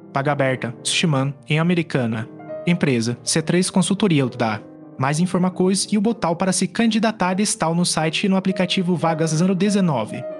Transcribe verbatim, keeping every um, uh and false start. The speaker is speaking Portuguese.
Paga aberta, Sushiman, em Americana. Empresa, C três Consultoria da. Mais informações e o botão para se candidatar está no site e no aplicativo Vagas zero dezenove.